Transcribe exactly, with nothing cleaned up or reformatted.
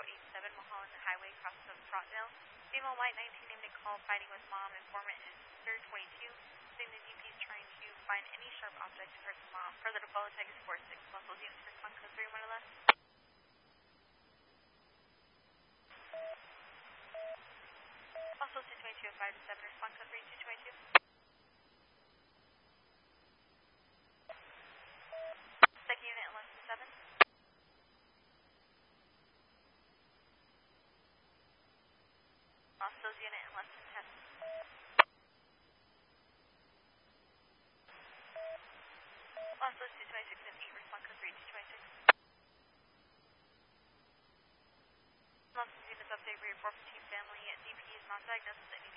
eighty-seven Mulholland Highway across from Frontdale. Female white nineteen named Nicole fighting with mom. Informant is third twenty-two. Saying the D P is trying to find any sharp object to hurt the mom. Further to Bolo Tigers four six. Muscles units respond code three one left. Also two twenty-two five to seven respond code three two twenty-two. Second unit in less than seven. Also unit in less than ten. Also two twenty-six and eight respond code three two twenty-six. Losses units update for your four fifteen family. D P is not diagnosed with any